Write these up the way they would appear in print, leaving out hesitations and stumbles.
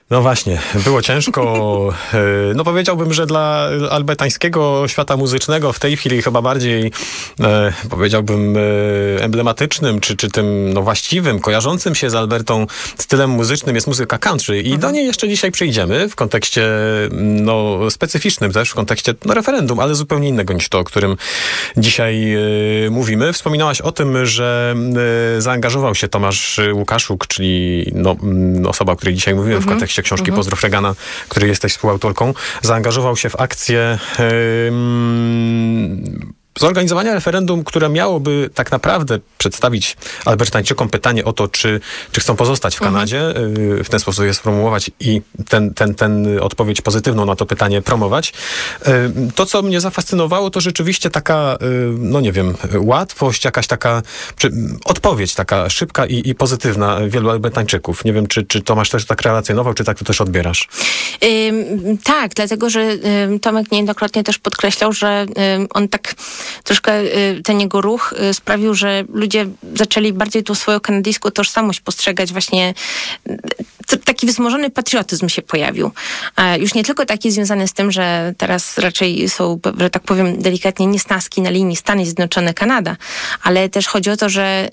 No właśnie, było ciężko. No powiedziałbym, że dla albertańskiego świata muzycznego w tej chwili chyba bardziej powiedziałbym emblematycznym, czy tym no właściwym, kojarzącym się z Albertą stylem muzycznym jest muzyka country i do niej jeszcze dzisiaj przyjdziemy w kontekście no specyficznym też, w kontekście no, referendum, ale zupełnie innego niż to, o którym dzisiaj mówimy. Wspominałaś o tym, że zaangażował się Tomasz Łukaszuk, czyli no, osoba, o której dzisiaj mówimy w kontekście książki Pozdrów Reagana, której jesteś współautorką, zaangażował się w akcję zorganizowania referendum, które miałoby tak naprawdę przedstawić Albertańczykom pytanie o to, czy chcą pozostać w Kanadzie, w ten sposób je sformułować i ten odpowiedź pozytywną na to pytanie promować. To, co mnie zafascynowało, to rzeczywiście taka, no nie wiem, łatwość, jakaś taka odpowiedź taka szybka i pozytywna wielu Albertańczyków. Nie wiem, czy Tomasz też tak relacjonował, czy tak to też odbierasz? Tak, dlatego, że Tomek niejednokrotnie też podkreślał, że on tak troszkę ten jego ruch sprawił, że ludzie zaczęli bardziej tą swoją kanadyjską tożsamość postrzegać właśnie. Taki wzmożony patriotyzm się pojawił. Już nie tylko taki związany z tym, że teraz raczej są, że tak powiem delikatnie, niesnaski na linii Stany Zjednoczone-Kanada, ale też chodzi o to,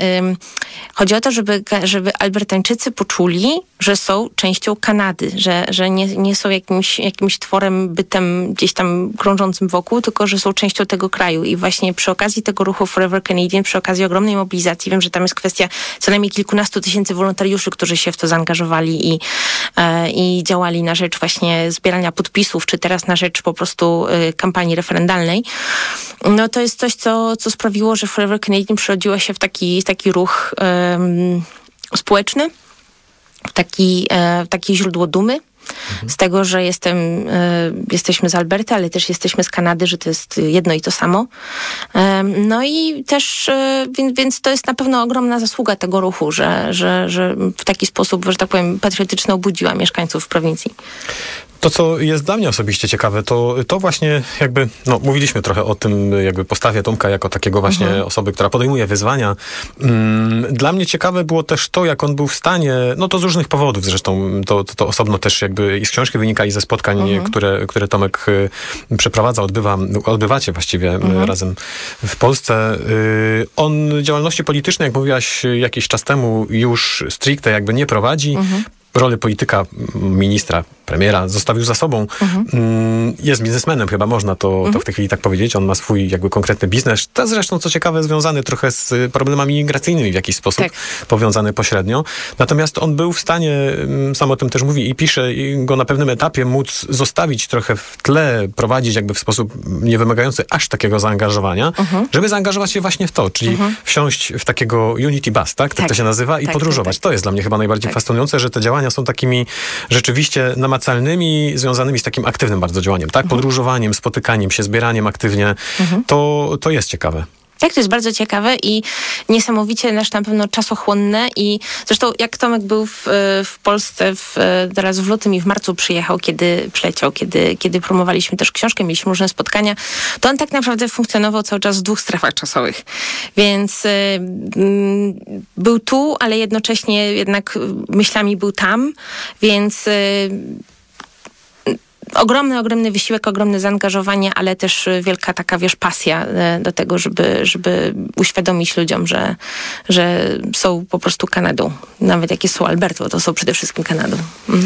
żeby Albertańczycy poczuli, że są częścią Kanady, że nie są jakimś tworem, bytem gdzieś tam krążącym wokół, tylko że są częścią tego kraju. I właśnie przy okazji tego ruchu Forever Canadian, przy okazji ogromnej mobilizacji, wiem, że tam jest kwestia co najmniej kilkunastu tysięcy wolontariuszy, którzy się w to zaangażowali i działali na rzecz właśnie zbierania podpisów, czy teraz na rzecz po prostu kampanii referendalnej. No to jest coś, co sprawiło, że Forever Canadian przerodziło się w taki ruch społeczny, w takie źródło dumy. Z tego, że jesteśmy z Alberty, ale też jesteśmy z Kanady, że to jest jedno i to samo. No i też, więc to jest na pewno ogromna zasługa tego ruchu, że w taki sposób, że tak powiem, patriotyczny obudziła mieszkańców prowincji. To, co jest dla mnie osobiście ciekawe, to właśnie jakby, no mówiliśmy trochę o tym jakby postawie Tomka jako takiego właśnie osoby, która podejmuje wyzwania. Dla mnie ciekawe było też to, jak on był w stanie, no to z różnych powodów zresztą, to osobno też jakby i z książki wynika i ze spotkań, które Tomek przeprowadza, odbywacie właściwie razem w Polsce. On działalności politycznej, jak mówiłaś jakiś czas temu, już stricte jakby nie prowadzi. Rolę polityka, ministra, premiera zostawił za sobą. Jest biznesmenem, chyba można to w tej chwili tak powiedzieć. On ma swój jakby konkretny biznes. To zresztą, co ciekawe, związany trochę z problemami migracyjnymi w jakiś sposób, powiązany pośrednio. Natomiast on był w stanie, sam o tym też mówi i pisze, go na pewnym etapie móc zostawić trochę w tle, prowadzić jakby w sposób niewymagający aż takiego zaangażowania, żeby zaangażować się właśnie w to, czyli wsiąść w takiego Unity Bus, tak to się nazywa, i podróżować. To jest dla mnie chyba najbardziej fascynujące, że te działania są takimi rzeczywiście namacalnymi, związanymi z takim aktywnym bardzo działaniem, tak? Podróżowaniem, spotykaniem się, zbieraniem aktywnie. To jest ciekawe. Tak, to jest bardzo ciekawe i niesamowicie na pewno czasochłonne i zresztą jak Tomek był w Polsce teraz w lutym i w marcu przyleciał, kiedy promowaliśmy też książkę, mieliśmy różne spotkania, to on tak naprawdę funkcjonował cały czas w 2 strefach czasowych. Więc był tu, ale jednocześnie jednak myślami był tam, więc ogromny wysiłek, ogromne zaangażowanie, ale też wielka taka, pasja do tego, żeby uświadomić ludziom, że są po prostu Kanadą. Nawet jakie są Alberto, to są przede wszystkim Kanadą.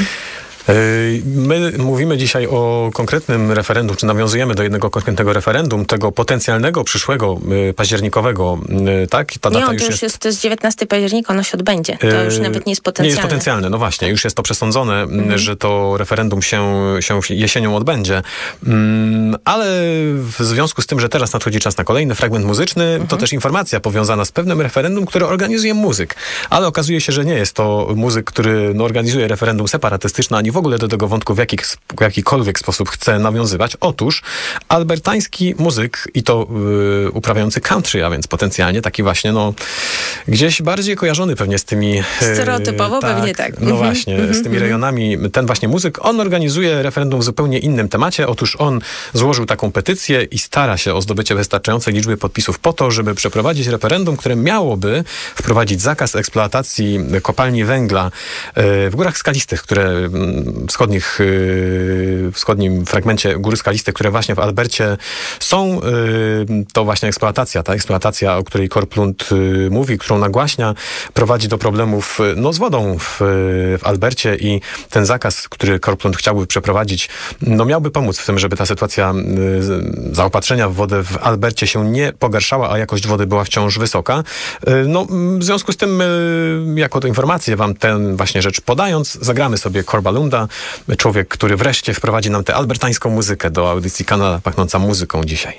My mówimy dzisiaj o konkretnym referendum, czy nawiązujemy do jednego konkretnego referendum, tego potencjalnego, przyszłego, październikowego, tak? Ta data to jest 19 października, ono się odbędzie. To już nawet nie jest potencjalne. Nie jest potencjalne, no właśnie, już jest to przesądzone, że to referendum się jesienią odbędzie. Ale w związku z tym, że teraz nadchodzi czas na kolejny fragment muzyczny, to też informacja powiązana z pewnym referendum, które organizuje muzyk. Ale okazuje się, że nie jest to muzyk, który organizuje referendum separatystyczne, ani w ogóle do tego wątku w jakikolwiek sposób chce nawiązywać. Otóż albertański muzyk i to uprawiający country, a więc potencjalnie taki właśnie, gdzieś bardziej kojarzony pewnie z tymi... Stereotypowo pewnie tak. No właśnie, z tymi rejonami. Ten właśnie muzyk, on organizuje referendum w zupełnie innym temacie. Otóż on złożył taką petycję i stara się o zdobycie wystarczającej liczby podpisów po to, żeby przeprowadzić referendum, które miałoby wprowadzić zakaz eksploatacji kopalni węgla w Górach Skalistych, które wschodnim fragmencie góry skaliste, które właśnie w Albercie są, to właśnie eksploatacja. Ta eksploatacja, o której Korplund mówi, którą nagłaśnia, prowadzi do problemów z wodą w Albercie i ten zakaz, który Korplund chciałby przeprowadzić, miałby pomóc w tym, żeby ta sytuacja zaopatrzenia w wodę w Albercie się nie pogarszała, a jakość wody była wciąż wysoka. W związku z tym, jako informację wam tę właśnie rzecz podając, zagramy sobie Korbalunda, człowiek, który wreszcie wprowadzi nam tę albertańską muzykę do audycji Kanala Pachnąca Muzyką dzisiaj.